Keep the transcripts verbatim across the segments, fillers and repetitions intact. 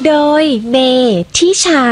โดยเมทิชา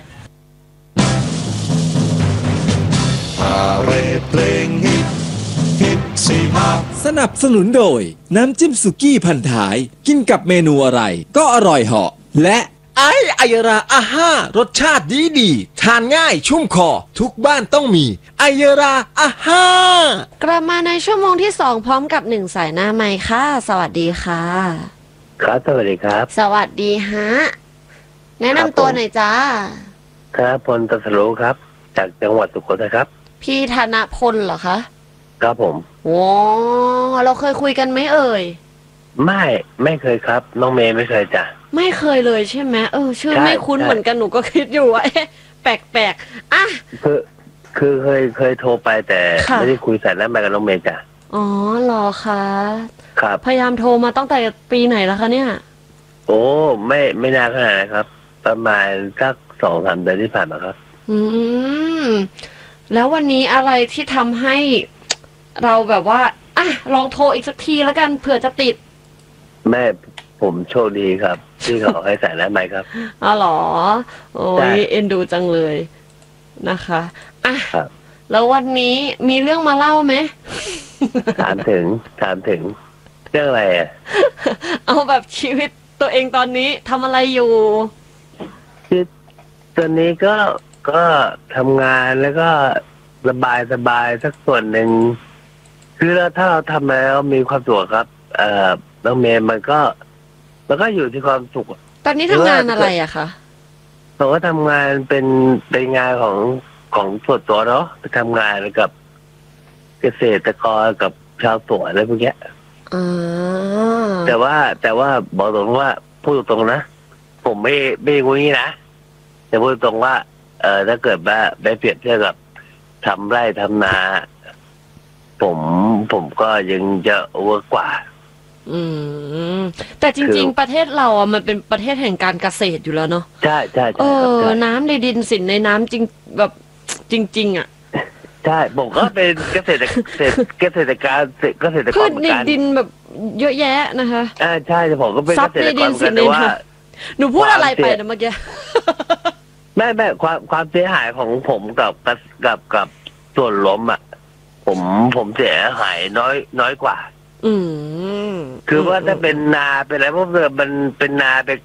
พาเรดเพลงฮิตฮิตสี่ห้าสนับสนุนโดยน้ำจิ้มสุกี้พันท้ายกินกับเมนูอะไรก็อร่อยเหาะและไอไอยราอาห้ารสชาติดีดีทานง่ายชุ่มคอทุกบ้านต้องมีไอยราอาห้ากลับมาในชั่วโมงที่สองพร้อมกับหนึ่งสายหน้าไมค์ค่ะสวัสดีค่ะครับสวัสดีครับสวัสดีฮะแนะนำตัวหน่อยจ้าครับพลตสโลครับจากจังหวัดสุโขทัยครับพี่ธนพลเหรอคะครับผมโอ้เราเคยคุยกันไหมเอ่ยไม่ไม่เคยครับน้องเมย์ไม่เคยจ้ะไม่เคยเลยใช่ไหมเออชื่อไม่คุ้นเหมือนกันหนูก็คิดอยู่ว่าแปลกๆอ่ะคือคือเคยเคยโทรไปแต่ไม่ได้คุยสายนั้นไปกับน้องเมย์จ้ะอ๋อเหรอคะครับพยายามโทรมาตั้งแต่ปีไหนแล้วคะเนี่ยโอ้ไม่ไม่นานขนาดนะครับประมาณสักสองสามเดือนที่ผ่านมาครับอืมแล้ววันนี้อะไรที่ทำให้เราแบบว่าอ่ะลองโทรอีกสักทีแล้วกันเผื่อจะติดแม่ผมโชคดีครับที่เขาให้สายนั้นไปครับอ๋อเหรอโอ้ยเอ็นดูจังเลยนะคะอ่ะแล้ววันนี้มีเรื่องมาเล่าไหมถามถึงถามถึงเรื่องอะไรอ่ะเอาแบบชีวิตตัวเองตอนนี้ทำอะไรอยู่คือตอนนี้ก็ก็ทำงานแล้วก็สบายสบายสักส่วนหนึ่งคือเราถ้าเราทำแล้วมีความสุขครับเอ่อน้องเมย์มันก็มันก็อยู่ที่ความสุขตอนนี้ทำงานอะไรอะคะผมก็ทำงานเป็นเป็นงานของของส่วนตัวเนาะไปทำงานกับเกษตรกรกับชาวสวนอะไรพวกเนี้ยแต่ว่าแต่ว่าบอกตรงว่าพูดตรงนะผมไม่ไม่งุ้ยนะแต่พูดตรงว่าเออถ้าเกิดว่าไปเปรียบเทียบกับทำไร่ทำนาผมผมก็ยังจะเวิร์กกว่าอืมแต่จริงๆประเทศเราอ่ะมันเป็นประเทศแห่งการเกษตรอยู่แล้วเนาะใช่ใช่เออน้ำในดินสินในน้ำจริงแบบจริงๆอ่ะใช่ผมก็เป็นเกษตรเกษตรการเกษตรกรเหมือนกันพืชในดินแบบเยอะแยะนะคะอ่าใช่ผมก็เป็นเกษตรกรเหมือนกันแต่ว่าหนูพูดอะไรไปนะเมื่อกี้ไม่ไม่ความความเสียหายของผมกับกับกับส่วนล้มอ่ะผมผมเสียหายน้อยน้อยกว่าอืมคือว่าถ้าเป็นนาเป็นอะไรพวกเนี้ยมันเป็นนาเป็น